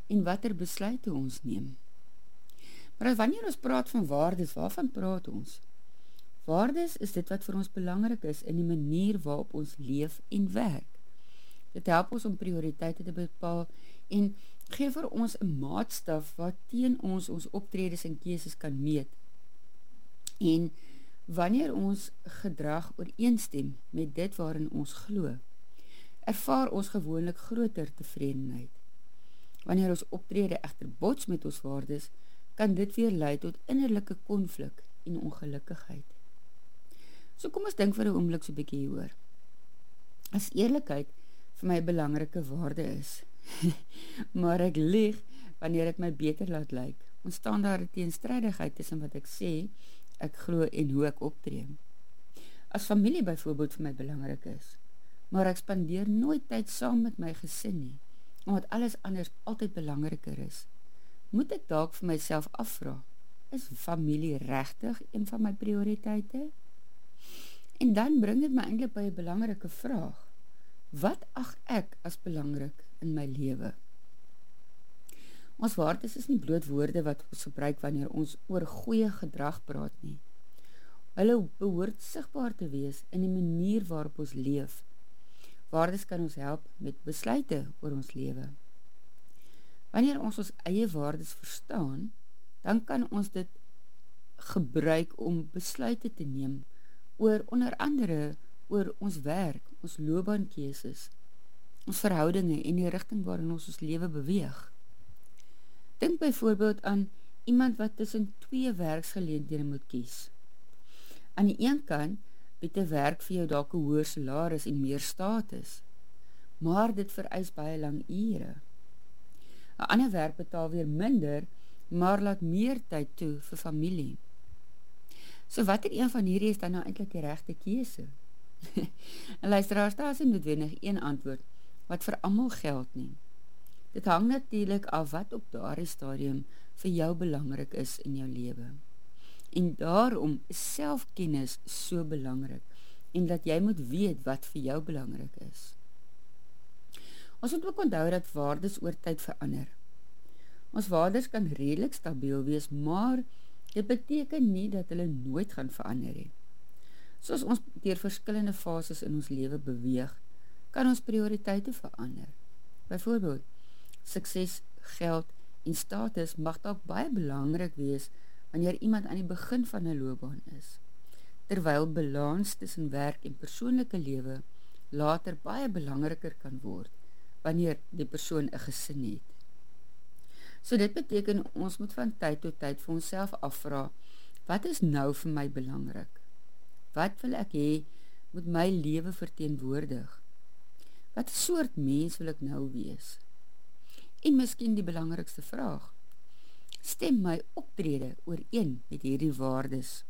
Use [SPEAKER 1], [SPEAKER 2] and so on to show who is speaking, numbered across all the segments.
[SPEAKER 1] en watter besluite ons neem. Maar wanneer ons praat van waardes, waarvan praat ons? Waardes is dit wat vir ons belangrik is in die manier waarop ons leef en werk. Dit help ons om prioriteite te bepaal en gee vir ons 'n maatstaf wat teen ons optredes en keuses kan meet. En wanneer ons gedrag ooreenstem met dit waarin ons glo, ervaar ons gewoonlik groter tevredenheid. Wanneer ons optrede egter bots met ons waardes, kan dit weer lei tot innerlike konflik en ongelukkigheid. So kom ons dink vir 'n oomblik so 'n bietjie hieroor. As eerlikheid vir my 'n belangrike waarde is, maar ek lieg wanneer ek my beter laat lyk, ontstaan daar 'n teenstrydigheid tussen wat ek sê, ek glo en hoe ek optree. As familie byvoorbeeld vir my belangrik is, maar ek spandeer nooit tyd saam met my gesin nie, omdat alles anders altyd belangriker is, moet ek dalk vir myself afvra, is familie regtig een van my prioriteite? En dan bring dit my eintlik by 'n belangrike vraag. Wat ag ek as belangrik in my lewe? Ons waardes is nie bloot woorde wat ons gebruik wanneer ons oor goeie gedrag praat nie. Hulle behoort sigbaar te wees in die manier waarop ons leef. Waardes kan ons help met besluite oor ons lewe. Wanneer ons eie waardes verstaan, dan kan ons dit gebruik om besluite te neem oor onder andere oor ons werk, ons loopbaankeuses, ons verhoudinge en die rigting waarin ons lewe beweeg. Dink byvoorbeeld aan iemand wat tussen 2 werksgeleenthede moet kies. Aan die een kant bied 'n werk vir jou dalk 'n hoër salaris en meer status, maar dit vereis baie lang ure. 'n Ander werk betaal weer minder, maar laat meer tyd toe vir familie. So watter een van hierdie is dan nou eintlik die regte keuse? En luisteraars, daar is nie noodwendig een antwoord wat vir almal geld nie. Dit hang natuurlik af wat op daardie stadium vir jou belangrik is in jou lewe. En daarom is selfkennis so belangrik, en dat jy moet weet wat vir jou belangrik is. Ons moet ook onthou dat waardes oor tyd verander. Ons waardes kan redelik stabiel wees, maar dit beteken nie dat hulle nooit gaan verander nie. Soos ons deur verskillende fases in ons lewe beweeg, kan ons prioriteite verander. Byvoorbeeld, sukses, geld en status mag dalk baie belangrik wees wanneer iemand aan die begin van 'n loopbaan is, terwyl balans tussen werk en persoonlike lewe later baie belangriker kan word wanneer die persoon 'n gesin het. So dit beteken ons moet van tyd tot tyd vir onsself afvra, wat is nou vir my belangrik? Wat wil ek hê moet my lewe verteenwoordig? Wat soort mens wil ek nou wees? En miskien die belangrikste vraag, stem my optrede ooreen met hierdie waardes?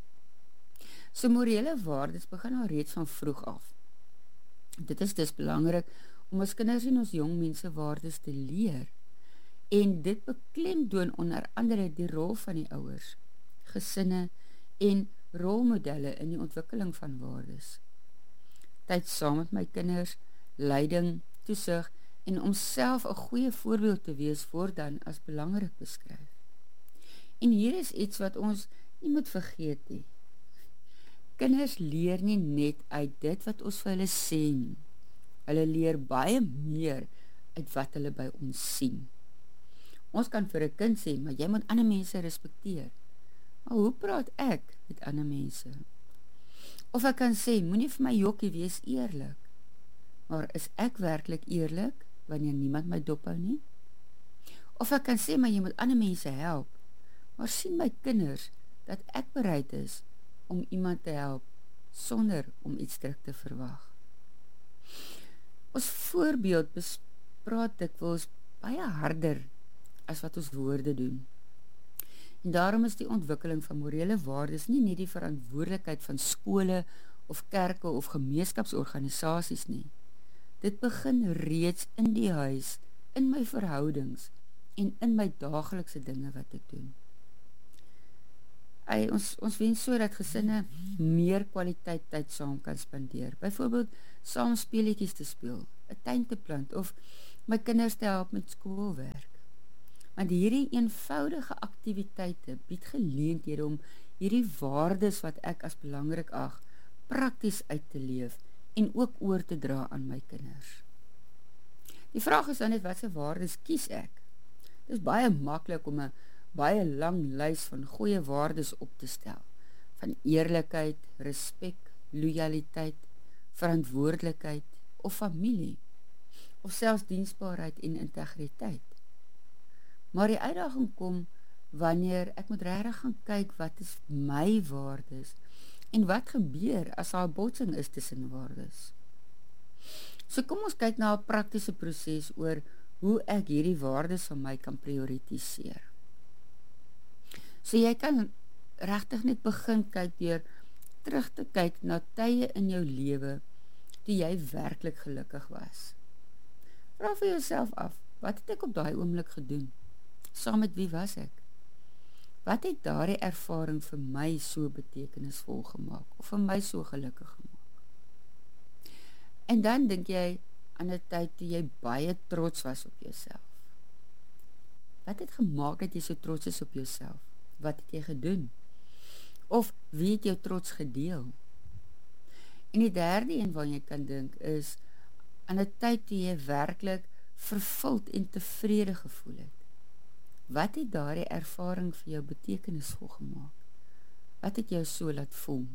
[SPEAKER 1] So morele waardes begin al reeds van vroeg af. Dit is dus belangrik om ons kinders en ons jong mense waardes te leer, en dit beklemtoon onder andere die rol van die ouers, gesinne en rolmodelle in die ontwikkeling van waardes. Tyd saam met my kinders, leiding, toesig en om self 'n goeie voorbeeld te wees word dan as belangrik beskryf. En hier is iets wat ons nie moet vergeet nie. Kinders leer nie net uit dit wat ons vir hulle sê nie. Hulle leer baie meer uit wat hulle by ons sien. Ons kan vir 'n kind sê, maar jy moet ander mense respekteer. Maar hoe praat ek met ander mense? Of ek kan sê, moenie vir my jokkie wees, eerlik. Maar is ek werklik eerlik wanneer niemand my dophou nie? Of ek kan sê, maar jy moet ander mense help. Maar sien my kinders dat ek bereid is om iemand te help sonder om iets terug te verwag. Ons voorbeeld bespraat dikwels baie harder as wat ons woorde doen. En daarom is die ontwikkeling van morele waardes nie net die verantwoordelikheid van skole of kerke of gemeenskapsorganisasies nie. Dit begin reeds in die huis, in my verhoudings en in my daaglikse dinge wat ek doen. Ons wens so dat gesinne meer kwaliteit tyd saam kan spandeer. Byvoorbeeld, saam speletjies te speel, 'n tuin te plant of my kinders te help met skoolwerk. Want hierdie eenvoudige aktiwiteite bied geleenthede om hierdie waardes wat ek as belangrik ag, prakties uit te leef en ook oor te dra aan my kinders. Die vraag is dan net, watse waardes kies ek? Dit is baie maklik om 'n baie lang lys van goeie waardes op te stel, van eerlikheid, respek, lojaliteit, verantwoordelikheid of familie, of selfs diensbaarheid en integriteit. Maar die uitdaging kom wanneer ek moet regtig gaan kyk wat is my waardes en wat gebeur as daar 'n botsing is tussen waardes. So kom ons kyk na 'n praktiese proses oor hoe ek hierdie waardes van my kan prioritiseer. So jy kan regtig net begin kyk deur terug te kyk na tye in jou lewe toe jy werklik gelukkig was. Vra vir jouself af, wat het ek op daai oomblik gedoen? Saam met wie was ek? Wat het daardie ervaring vir my so betekenisvol gemaak of vir my so gelukkig gemaak? En dan dink jy aan 'n tyd toe jy baie trots was op jouself. Wat het gemaak dat jy so trots is op jouself? Wat het jy gedoen? Of wie het jou trots gedeel? En die derde een wat jy kan dink is aan 'n tyd toe jy werklik vervuld en tevrede gevoel het. Wat het daardie ervaring vir jou betekenisvol gemaak? Wat het jou so laat voel?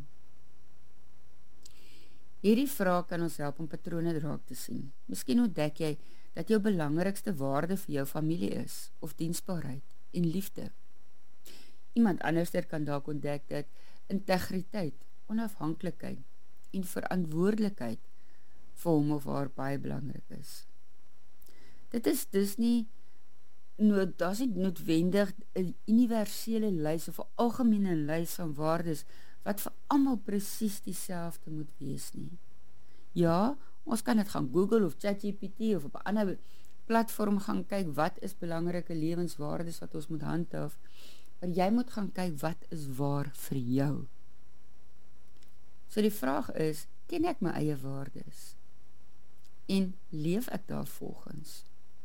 [SPEAKER 1] Hierdie vraag kan ons help om patrone raak te sien. Miskien ontdek jy dat jou belangrikste waarde vir jou familie is, of diensbaarheid en liefde. Iemand anderster kan dalk ontdek dat integriteit, onafhanklikheid en verantwoordelikheid vir hom of haar baie belangrik is. Dit is dus nie daar's nie noodwendig 'n universele lys of 'n algemene lys van waardes wat vir almal presies dieselfde moet wees nie. Ja, ons kan dit gaan Google of ChatGPT of op 'n ander platform gaan kyk wat is belangrike lewenswaardes wat ons moet handhaaf, maar jy moet gaan kyk wat is waar vir jou. So die vraag is, ken ek my eie waardes? En leef ek daarvolgens?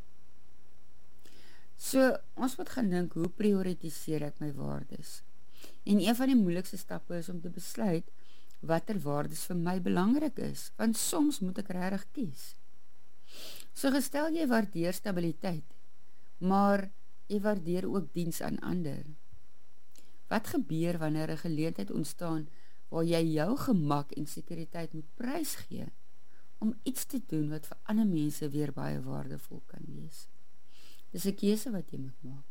[SPEAKER 1] So, ons moet gaan dink, hoe prioritiseer ek my waardes? En een van die moeilikste stappe is om te besluit watter waardes vir my belangrik is, want soms moet ek regtig kies. So gestel jy waardeer stabiliteit, maar jy waardeer ook diens aan ander. Wat gebeur wanneer 'n geleentheid ontstaan waar jy jou gemak en sekuriteit moet prysgee om iets te doen wat vir ander mense weer baie waardevol kan wees? Dis 'n keuse wat jy moet maak.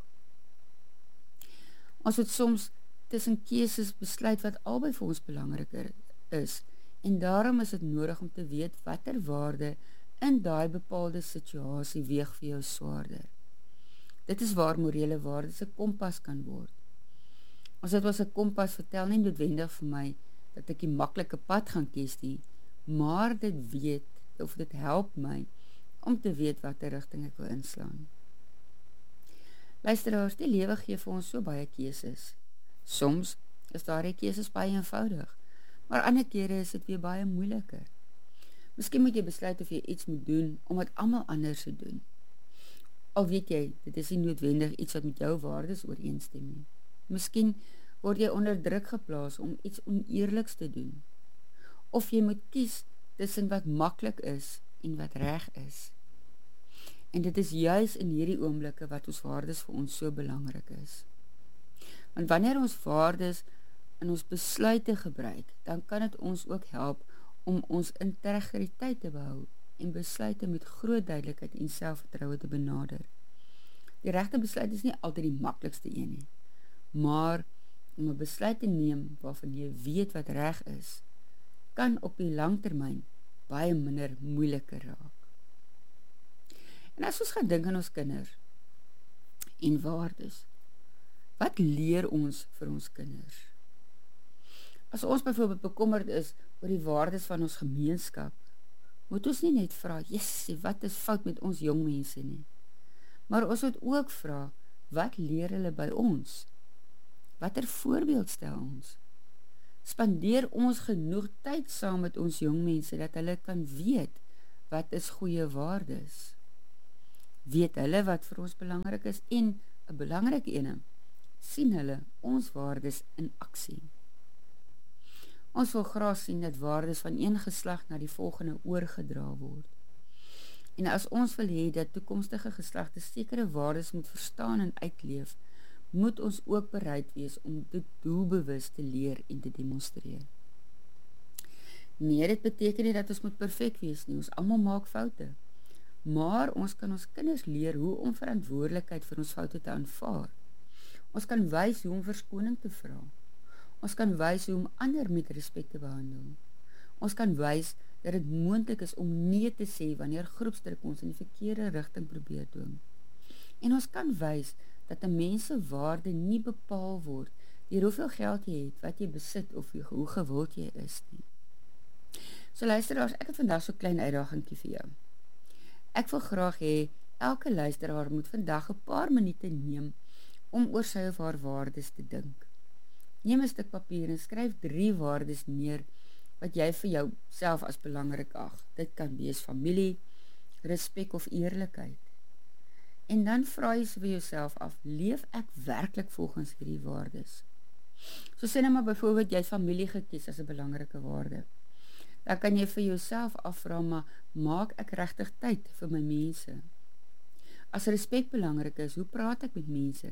[SPEAKER 1] Ons moet soms tussen keuses besluit wat albei vir ons belangriker is, en daarom is dit nodig om te weet watter waarde in daai bepaalde situasie weeg vir jou swaarder. Dit is waar morele waardes 'n kompas kan word. As dit was 'n kompas, vertel nie noodwendig vir my dat ek die maklike pad gaan kies nie, maar dit help my om te weet watter rigting ek wil inslaan. Luisteraars, die lewe gee vir ons so baie keuses. Soms is daardie keuses baie eenvoudig, maar ander kere is dit weer baie moeiliker. Miskien moet jy besluit of jy iets moet doen, omdat almal anders se doen. Al weet jy, dit is nie noodwendig iets wat met jou waardes ooreenstem nie. Miskien word jy onder druk geplaas om iets oneerliks te doen. Of jy moet kies tussen wat maklik is en wat reg is. En dit is juis in hierdie oomblikke wat ons waardes vir ons so belangrik is. Want wanneer ons waardes in ons besluite gebruik, dan kan dit ons ook help om ons integriteit te behou en besluite met groot duidelikheid en selfvertroue te benader. Die regte besluit is nie altyd die maklikste een nie, maar om 'n besluit te neem waarvan jy weet wat reg is, kan op die langtermyn baie minder moeiliker raak. En as ons gaan dink aan ons kinders en waardes, wat leer ons vir ons kinders? As ons byvoorbeeld bekommerd is oor die waardes van ons gemeenskap, moet ons nie net vra, "Jessie, wat is fout met ons jong mense nie?" Maar ons moet ook vra, wat leer hulle by ons? Watter voorbeeld stel ons? Spandeer ons genoeg tyd saam met ons jong mense dat hulle kan weet wat is goeie waardes? weet hulle wat vir ons belangrik is en 'n belangrike ene, sien hulle ons waardes in aksie. Ons wil graag sien dat waardes van een geslag na die volgende oorgedra word. En as ons wil hê dat toekomstige geslagte sekere waardes moet verstaan en uitleef, moet ons ook bereid wees om dit doelbewus te leer en te demonstreer. Nee, dit beteken nie dat ons moet perfek wees nie, ons almal maak foute. Maar ons kan ons kinders leer hoe om verantwoordelikheid vir ons foute te aanvaar. Ons kan wys hoe om verskoning te vra. Ons kan wys hoe om ander met respek te behandel. Ons kan wys dat dit moontlik is om nee te sê wanneer groepsdruk ons in die verkeerde rigting probeer dwing. En ons kan wys dat 'n mens se waarde nie bepaal word deur hoeveel geld jy het, wat jy besit of hoe gewild jy is nie. So luisteraars, ek het vandag so 'n klein uitdagingkie vir jou. Ek wil graag hê elke luisteraar moet vandag 'n paar minute neem om oor sy of haar waardes te dink. Neem 'n stuk papier en skryf 3 waardes neer wat jy vir jou self as belangrik ag. Dit kan wees familie, respek of eerlikheid. En dan vra jy vir jouself af, leef ek werklik volgens hierdie waardes? So sê nou maar byvoorbeeld jy het familie gekies as 'n belangrike waarde. Dan kan jy vir jouself afvra, maar maak ek regtig tyd vir my mense? As respek belangrik is, hoe praat ek met mense?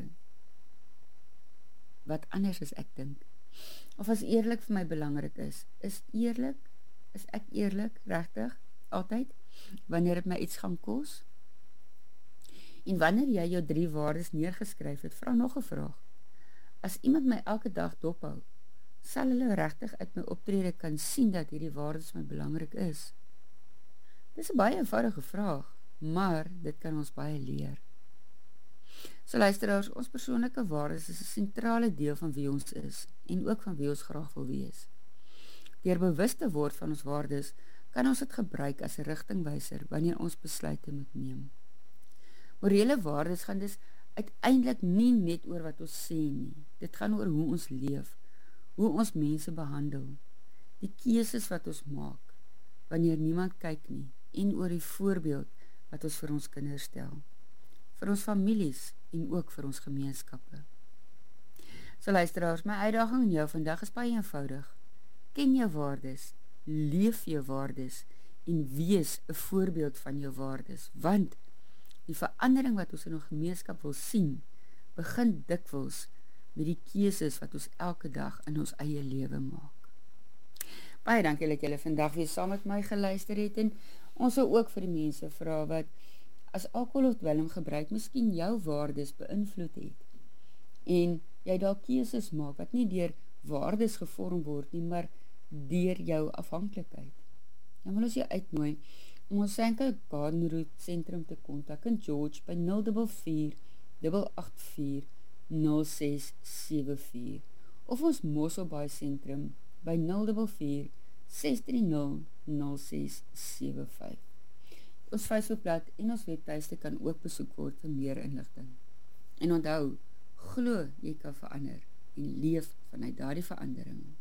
[SPEAKER 1] Wat anders as ek dink? Of as eerlik vir my belangrik is ek eerlik, regtig, altyd, wanneer dit my iets gaan kos? En wanneer jy jou 3 waardes neergeskryf het, vra nog 'n vraag. As iemand my elke dag dophou, sal hulle regtig uit my optrede kan sien dat hierdie waardes my belangrik is? Dis 'n baie eenvoudige vraag, maar dit kan ons baie leer. So luisteraars, ons persoonlike waardes is 'n sentrale deel van wie ons is en ook van wie ons graag wil wees. Deur bewus te word van ons waardes, kan ons dit gebruik as 'n rigtingwyser wanneer ons besluite moet neem. Morele waardes gaan dus uiteindelik nie net oor wat ons sê nie. Dit gaan oor hoe ons leef, hoe ons mense behandel, die keuses wat ons maak, wanneer niemand kyk nie, en oor die voorbeeld wat ons vir ons kinders stel, vir ons families en ook vir ons gemeenskappe. So luisteraars, my uitdaging aan jou vandag is baie eenvoudig. Ken jou waardes, leef jou waardes en wees 'n voorbeeld van jou waardes, want die verandering wat ons in ons gemeenskap wil sien, begin dikwels met die keuses wat ons elke dag in ons eie lewe maak. Baie dankie dat julle vandag weer saam met my geluister het en ons sal ook vir die mense vra wat as alkohol of dwelm gebruik miskien jou waardes beïnvloed het. En jy dalk keuses maak wat nie deur waardes gevorm word nie, maar deur jou afhanklikheid. Dan wil ons jou uitnooi om ons Senke Garden Route Sentrum te kontak in George by 044 884 0674 of ons Mosselbaai Sentrum by 044 630 0675. Ons Facebookblad en ons webtuiste kan ook besoek word vir meer inligting. En onthou, glo jy kan verander en leef vanuit daardie verandering.